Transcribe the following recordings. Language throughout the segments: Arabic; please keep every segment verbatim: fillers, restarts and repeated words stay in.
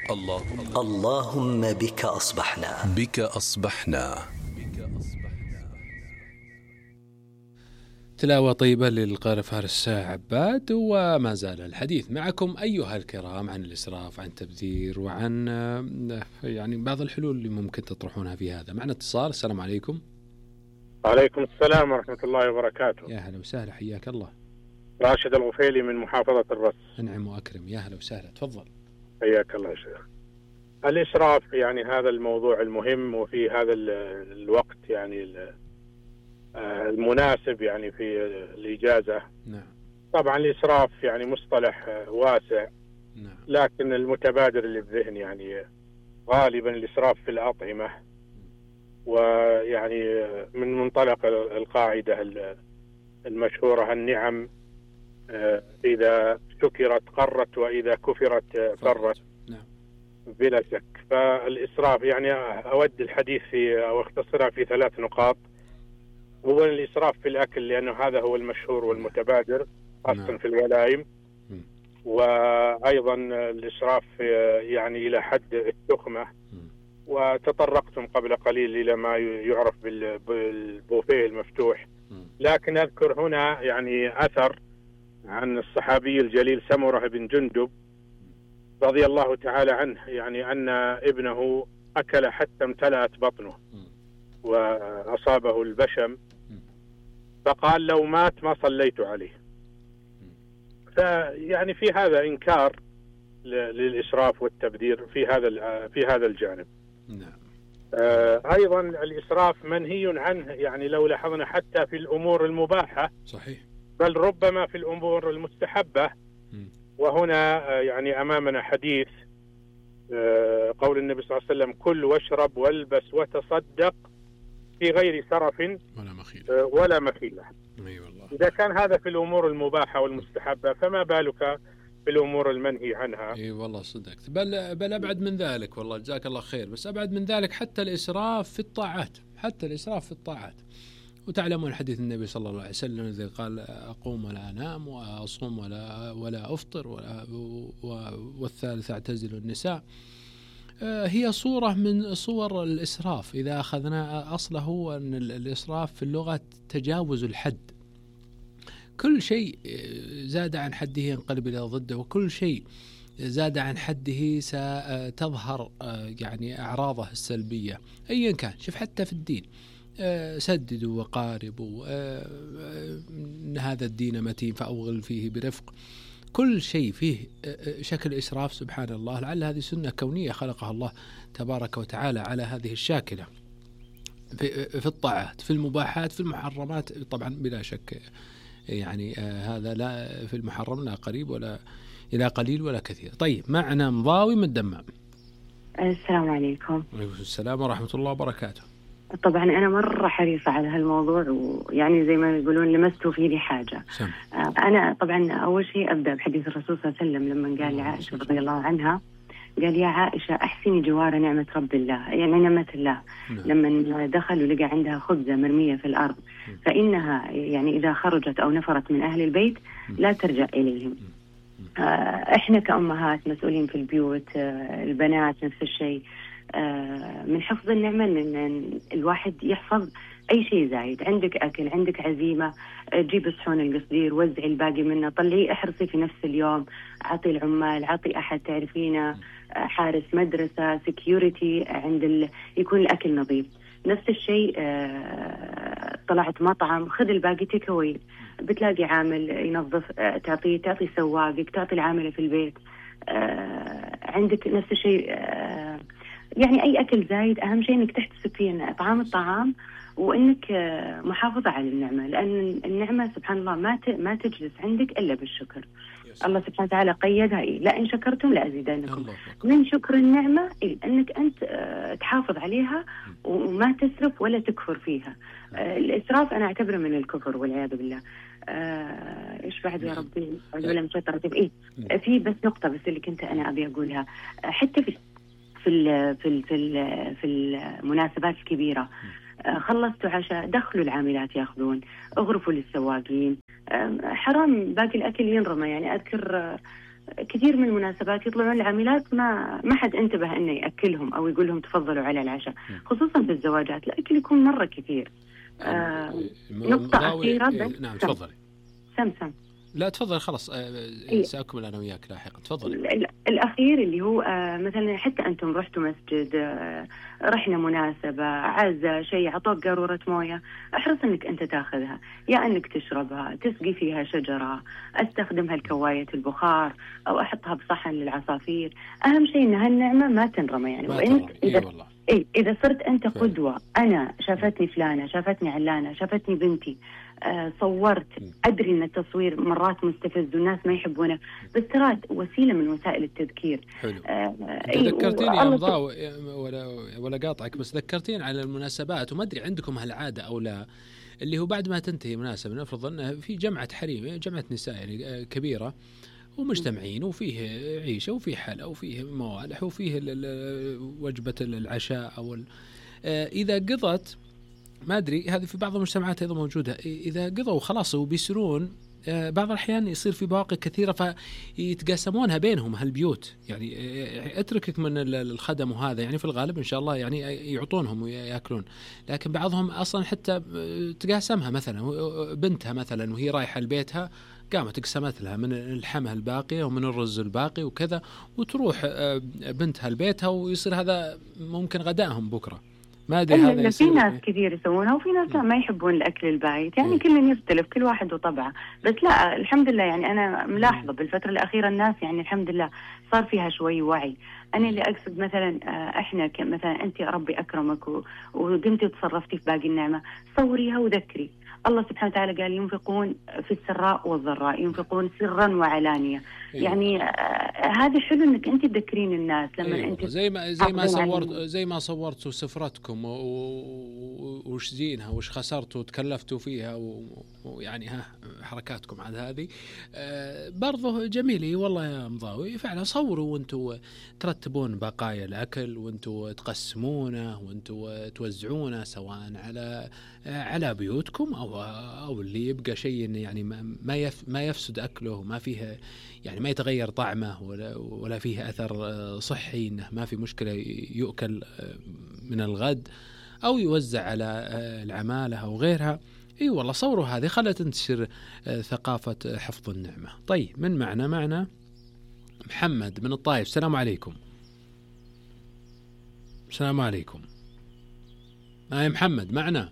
اللهم اللهم بك أصبحنا بك أصبحنا. تلاوة طيبة للقارئ فارس عباد. وما زال الحديث معكم أيها الكرام عن الإسراف، عن تبذير، وعن يعني بعض الحلول اللي ممكن تطرحونها في هذا. معنا اتصال. السلام عليكم. وعليكم السلام ورحمة الله وبركاته. يا هلا وسهلا، حياك الله. راشد الغفيلي من محافظة الرس. أنعم وأكرم، يا هلا وسهلا، تفضل. حياك الله يا شيخ. الإسراف يعني هذا الموضوع المهم، وفي هذا الوقت يعني المناسب يعني في الإجازة. نعم. طبعا الإسراف يعني مصطلح واسع. نعم. لكن المتبادر للذهن يعني غالبا الإسراف في الأطعمة، ويعني من منطلق القاعدة المشهورة النعم إذا شكرت قرت وإذا كفرت فرت. نعم. بلا شك. فالإسراف يعني أود الحديث في أو اختصرها في ثلاث نقاط. أولا الإسراف في الأكل، لأنه هذا هو المشهور والمتبادر خاصة في الولائم. وأيضا الإسراف يعني إلى حد التخمة، وتطرقتم قبل قليل إلى ما يعرف بالبوفيه المفتوح. لكن أذكر هنا يعني أثر عن الصحابي الجليل سمرة بن جندب رضي الله تعالى عنه، يعني أن ابنه أكل حتى امتلأت بطنه وأصابه البشم، فقال لو مات ما صليت عليه. فيعني في هذا إنكار للإسراف والتبذير في هذا في هذا الجانب. نعم. آه أيضا الإسراف منهي عنه، يعني لو لاحظنا حتى في الأمور المباحة. صحيح. بل ربما في الأمور المستحبة. وهنا آه يعني أمامنا حديث آه قول النبي صلى الله عليه وسلم: كل واشرب والبس وتصدق في غير سرف ولا مخيلة. آه ولا مخيلة. أي والله. إذا كان هذا في الأمور المباحة والمستحبة، فما بالك في الأمور المنهي عنها؟ اي والله صدقت. بل بل ابعد من ذلك، والله جزاك الله خير. بس ابعد من ذلك حتى الاسراف في الطاعات، حتى الاسراف في الطاعات. وتعلمون حديث النبي صلى الله عليه وسلم الذي قال: اقوم ولا انام، واصوم ولا ولا افطر، ولا والثالث اعتزل النساء. هي صورة من صور الاسراف. اذا اخذنا اصله ان الاسراف في اللغة تجاوز الحد. كل شيء زاد عن حده ينقلب إلى ضده، وكل شيء زاد عن حده ستظهر يعني أعراضه السلبية أيا كان. شوف حتى في الدين: سددوا وقاربوا، إن هذا الدين متين فأوغل فيه برفق. كل شيء فيه شكل إسراف سبحان الله. لعل هذه سنة كونية خلقها الله تبارك وتعالى على هذه الشاكلة في الطاعات، في المباحات، في المحرمات طبعا بلا شك. يعني آه هذا لا في المحرم لا قريب ولا إلى قليل ولا كثير. طيب معنا مضاوي من الدمام. السلام عليكم. وعليكم السلام ورحمة الله وبركاته. طبعا أنا مرة حريصة على هالموضوع، ويعني زي ما يقولون لمستوا فيه حاجة. سم. آه أنا طبعا أول شيء أبدأ بحديث الرسول صلى الله عليه وسلم لما قال لعائشة رضي الله عنها، قال: يا عائشة أحسني جوار نعمة رب الله، يعني نعمة الله. نعم. لما دخل ولقى عندها خبزة مرمية في الأرض، فإنها يعني إذا خرجت أو نفرت من أهل البيت لا ترجع إليهم. آه إحنا كأمهات مسؤولين في البيوت، آه البنات نفس الشيء. آه من حفظ النعمة إن الواحد يحفظ أي شيء زايد. عندك أكل، عندك عزيمة، جيب صحون القصدير، وزعي الباقي منه، طلعي احرصي في نفس اليوم، عطي العمال، عطي أحد تعرفينه، حارس مدرسة، سكيورتي عند ال... يكون الأكل نظيف. نفس الشيء آه... طلعت مطعم، خذ الباقي تكوي، بتلاقي عامل ينظف، آه... تعطي تعطي سواقك، تعطي العاملة في البيت. آه... عندك نفس الشيء. آه... يعني أي أكل زايد أهم شيء إنك تحتسب فيه طعام الطعام، وإنك محافظة على النعمة، لأن النعمة سبحان الله ما ما تجلس عندك إلا بالشكر. الله سبحانه وتعالى قيدها إيه؟ لئن شكرتم لأزيدنكم. من شكر النعمة إيه؟ أنك أنت تحافظ من وما تسرف ولا تكفر فيها. الإسراف أنا أعتبره من الكفر والعياذ بالله. آه إيش بعد يا ربي؟ ولا مشترة إيه؟ في بس نقطة بس اللي كنت أنا أبي أقولها، حتى في في ال في ال في ال في المناسبات الكبيرة، خلصتوا عشاء دخلوا العاملات ياخذون، اغرفوا للسواقين، حرام باقي الأكل ينرمى. يعني أذكر كثير من المناسبات يطلعون العاملات ما ما حد انتبه انه ياكلهم او يقول لهم تفضلوا على العشاء، خصوصا في الزواجات الاكل يكون مره كثير. آه نقطه اخيره بس. نعم تفضلي. سم سم لا تفضل خلاص. آه سأكمل أنا وياك لاحقا. تفضل. الأخير اللي هو آه مثلا حتى أنتم رحتوا مسجد، آه رحنا مناسبة، عزة، شيء، عطوك قارورة موية، احرص أنك أنت تاخذها، يا أنك تشربها، تسقي فيها شجرة، استخدمها لكواية البخار أو أحطها بصحن للعصافير. أهم شيء أن هالنعمة ما تنرمى يعني. وإنت إذا والله. إيه إذا صرت أنت قدوة، أنا شافتني فلانة، شافتني علانة، شافتني بنتي، آه صورت، أدري أن التصوير مرات مستفز والناس ما يحبونه، بس ترى وسيلة من وسائل التذكير. حلو. آه ذكرتيني يا أمضاء ولا ولا قاطعك، بس ذكرتين على المناسبات، وما أدري عندكم هالعادة أو لا، اللي هو بعد ما تنتهي مناسبة نفرض أنه في جمعة حريم، جمعة نساء يعني كبيرة ومجتمعين وفيه عيشة وفيه حلا وفيه موالح وفيه وجبة العشاء أو إذا قضت، ما أدري هذه في بعض المجتمعات أيضا موجودة، إذا قضوا خلاص وبيسرون بعض الأحيان يصير في بواقي كثيرة فيتقاسمونها بينهم هالبيوت، يعني اتركك من الخدم وهذا، يعني في الغالب إن شاء الله يعني يعطونهم ويأكلون، لكن بعضهم أصلا حتى تقاسمها، مثلا بنتها مثلا وهي رايحة لبيتها قامت قسمت لها من الحمى الباقية ومن الرز الباقي وكذا، وتروح بنتها لبيتها ويصير هذا ممكن غدائهم بكرة. ما أدري هذا في ناس كثير يسوونها وفي ناس لا ما يحبون الأكل البايت، يعني م. كل يختلف، كل واحد وطبعه. بس لا الحمد لله يعني أنا ملاحظة بالفترة الأخيرة الناس يعني الحمد لله صار فيها شوي وعي. أنا اللي أقصد مثلا إحنا مثلا أنت ربي أكرمك وقمتي وتصرفتي في باقي النعمة، صوريها وذكري الله سبحانه وتعالى قال ينفقون في السراء والضراء، ينفقون سرا وعلانية. أيوة. يعني آه هذا حلو انك انت تذكرين الناس لما أيوة. انت زي ما زي ما صورت زي ما صورتوا سفرتكم وش زينها وش خسرتوا وتكلفتوا فيها ويعني ها حركاتكم عن هذه آه برضه جميلة والله يا مضاوي، فعلا صوروا وانتوا ترتبون بقايا الأكل وانتوا تقسمونه وانتوا توزعونه سواء على على بيوتكم أو أو اللي يبقى شيء يعني ما يف ما يفسد أكله، ما فيه يعني ما يتغير طعمه ولا ولا فيه أثر صحي، إنه ما في مشكلة يؤكل من الغد أو يوزع على العمالة أو غيرها. إي والله صوروا هذه، خلت تنتشر ثقافة حفظ النعمة. طيب من معنا معنا محمد من الطائف. السلام عليكم. السلام عليكم. آه يا محمد معنا،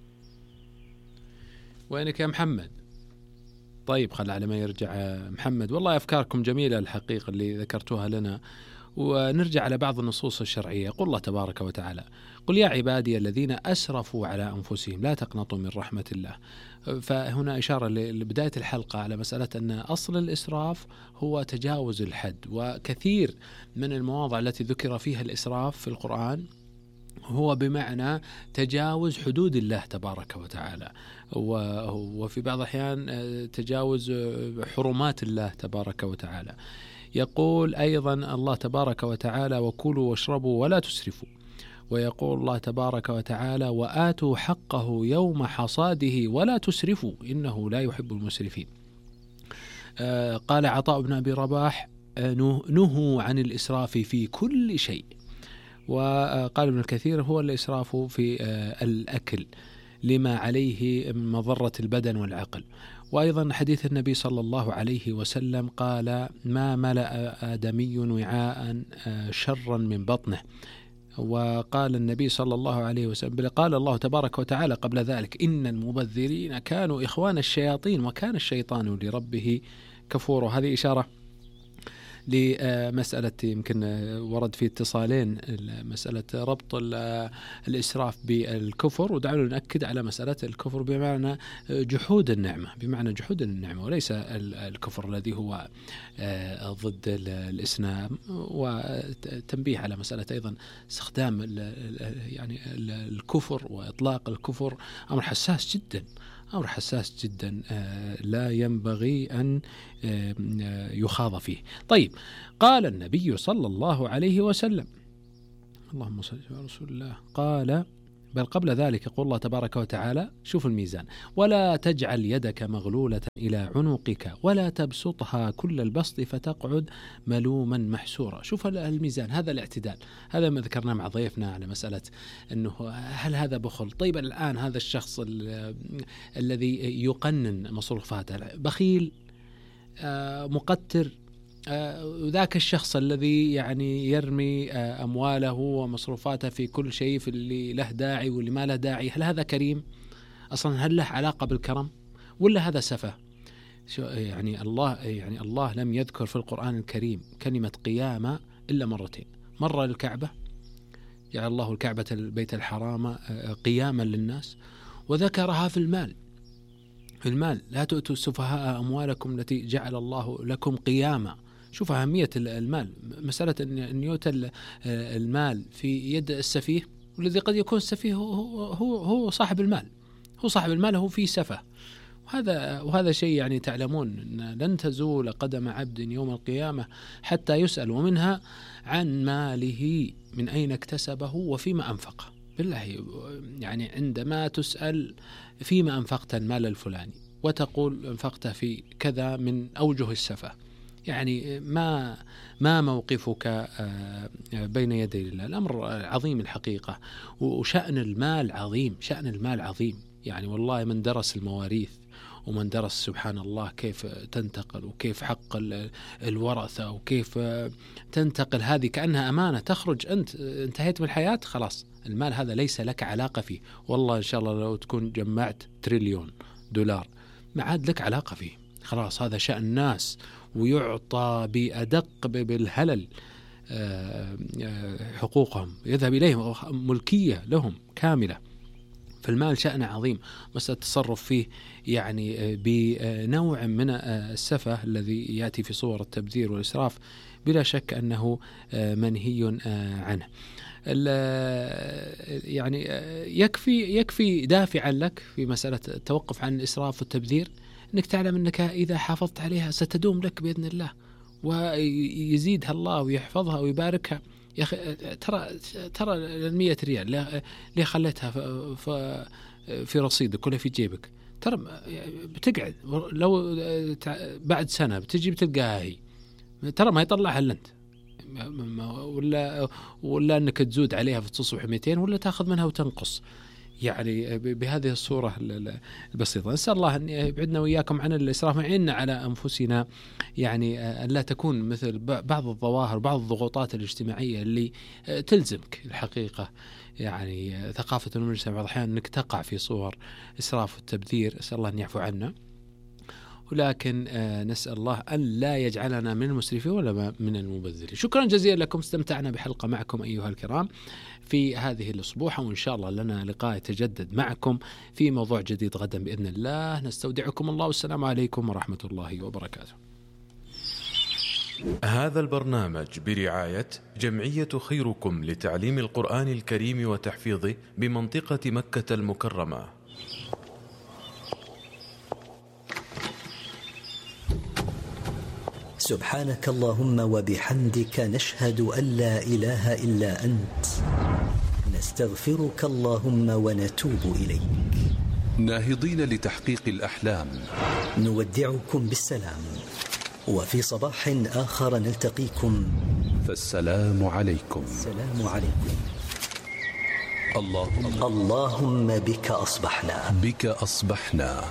وينك يا محمد؟ طيب خل على ما يرجع محمد. والله أفكاركم جميلة الحقيقة اللي ذكرتوها لنا، ونرجع على بعض النصوص الشرعية. قل الله تبارك وتعالى قل يا عبادي الذين أسرفوا على أنفسهم لا تقنطوا من رحمة الله. فهنا إشارة لبداية الحلقة على مسألة أن أصل الإسراف هو تجاوز الحد، وكثير من المواضع التي ذكر فيها الإسراف في القرآن هو بمعنى تجاوز حدود الله تبارك وتعالى، وفي بعض الأحيان تجاوز حرمات الله تبارك وتعالى. يقول أيضا الله تبارك وتعالى وكلوا واشربوا ولا تسرفوا، ويقول الله تبارك وتعالى وآتوا حقه يوم حصاده ولا تسرفوا إنه لا يحب المسرفين. قال عطاء بن أبي رباح نهوا عن الإسراف في كل شيء. وقال ابن الكثير هو الإسراف في الأكل لما عليه من مضرة البدن والعقل. وأيضا حديث النبي صلى الله عليه وسلم قال ما ملأ آدمي وعاء شرا من بطنه. وقال النبي صلى الله عليه وسلم قال الله تبارك وتعالى قبل ذلك إن المبذرين كانوا إخوان الشياطين وكان الشيطان لربه كفورا. هذه إشارة لمسألة يمكن ورد في اتصالين مسألة ربط الإسراف بالكفر، ودعونا نأكد على مسألة الكفر بمعنى جحود النعمة، بمعنى جحود النعمة وليس الكفر الذي هو ضد الإسلام. وتنبيه على مسألة أيضا استخدام يعني الكفر وإطلاق الكفر أمر حساس جدا، أمر حساس جدا لا ينبغي أن يخاض فيه. طيب قال النبي صلى الله عليه وسلم اللهم صل على رسول الله قال بل قبل ذلك يقول الله تبارك وتعالى، شوف الميزان: ولا تجعل يدك مغلولة إلى عنقك ولا تبسطها كل البسط فتقعد ملوما محسورا. شوف الميزان، هذا الاعتدال. هذا ما ذكرنا مع ضيفنا على مسألة أنه هل هذا بخل؟ طيب الآن هذا الشخص الذي يقنن مصروفاته بخيل مقتر، وذاك الشخص الذي يعني يرمي أمواله ومصروفاته في كل شيء، في اللي له داعي واللي ما له داعي، هل هذا كريم أصلا؟ هل له علاقة بالكرم ولا هذا سفه؟ يعني الله يعني الله لم يذكر في القرآن الكريم كلمة قيامة إلا مرتين، مرة للكعبة، جعل الله الكعبة البيت الحرام قياما للناس، وذكرها في المال. في المال: لا تؤتوا السفهاء أموالكم التي جعل الله لكم قياما. شوف أهمية المال، مسألة أن يؤتى المال في يد السفيه، والذي قد يكون السفيه هو, هو, هو صاحب المال، هو صاحب المال، هو في سفه. وهذا وهذا شيء يعني تعلمون أن لن تزول قدم عبد يوم القيامة حتى يسأل، ومنها عن ماله من أين اكتسبه وفيما أنفقه. بالله يعني عندما تسأل فيما أنفقت المال الفلاني وتقول أنفقته في كذا من أوجه السفة، يعني ما ما موقفك بين يدي الله؟ الأمر عظيم الحقيقة، وشأن المال عظيم، شأن المال عظيم. يعني والله من درس المواريث ومن درس سبحان الله كيف تنتقل وكيف حق الورثة وكيف تنتقل، هذه كأنها أمانة تخرج، أنت انتهيت من الحياة خلاص، المال هذا ليس لك علاقة فيه. والله إن شاء الله لو تكون جمعت تريليون دولار ما عاد لك علاقة فيه، خلاص هذا شأن الناس، ويعطى بأدق بالهلل حقوقهم، يذهب إليهم، ملكية لهم كاملة. فالمال شأن عظيم، بس التصرف فيه يعني بنوع من السفة الذي يأتي في صور التبذير والإسراف بلا شك أنه منهي عنه. يعني يكفي يكفي دافعا لك في مسألة التوقف عن الإسراف والتبذير أنك تعلم أنك إذا حافظت عليها ستدوم لك بإذن الله، ويزيدها الله ويحفظها ويباركها. يا أخي ترى ترى المية ريال ليه خليتها في رصيدك ولا في جيبك؟ ترى بتقعد، لو بعد سنة بتجي بتلقاها هي، ترى ما يطلعها إلا أنت، ولا ولا أنك تزود عليها فتصبح مئتين، ولا تأخذ منها وتنقص. يعني بهذه الصورة البسيطة. نسأل الله أن يبعدنا وإياكم عن الإسراف، ويعيننا على أنفسنا يعني أن لا تكون مثل بعض الظواهر وبعض الضغوطات الاجتماعية اللي تلزمك الحقيقة. يعني ثقافة المجتمع بعض الأحيان أنك تقع في صور إسراف والتبذير، نسأل الله أن يعفو عنا، ولكن نسأل الله أن لا يجعلنا من المسرفين ولا من المبذرين. شكرا جزيلا لكم، استمتعنا بحلقة معكم أيها الكرام في هذه الأسبوع، وإن شاء الله لنا لقاء يتجدد معكم في موضوع جديد غدا بإذن الله. نستودعكم الله، والسلام عليكم ورحمة الله وبركاته. هذا البرنامج برعاية جمعية خيركم لتعليم القرآن الكريم وتحفيظه بمنطقة مكة المكرمة. سبحانك اللهم وبحمدك، نشهد أن لا إله إلا أنت، نستغفرك اللهم ونتوب إليك. ناهضين لتحقيق الأحلام، نودعكم بالسلام، وفي صباح آخر نلتقيكم، فالسلام عليكم. السلام عليكم. اللهم اللهم بك أصبحنا بك أصبحنا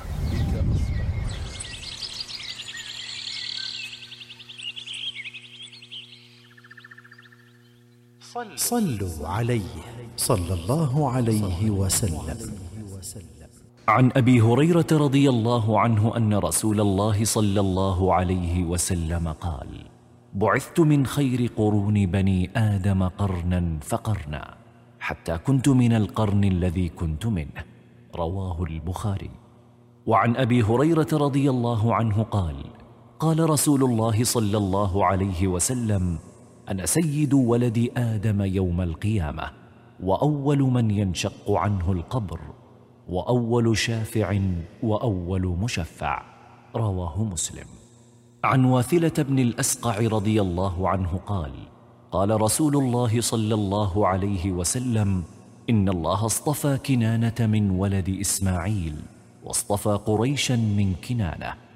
صلوا عليه صلى الله عليه وسلم. عن أبي هريرة رضي الله عنه أن رسول الله صلى الله عليه وسلم قال: بعثت من خير قرون بني آدم قرنا فقرنا، حتى كنت من القرن الذي كنت منه. رواه البخاري. وعن أبي هريرة رضي الله عنه قال: قال رسول الله صلى الله عليه وسلم: أنا سيد ولد آدم يوم القيامة، وأول من ينشق عنه القبر، وأول شافع، وأول مشفع. رواه مسلم. عن واثلة بن الأسقع رضي الله عنه قال: قال رسول الله صلى الله عليه وسلم: إن الله اصطفى كنانة من ولد إسماعيل، واصطفى قريشا من كنانة،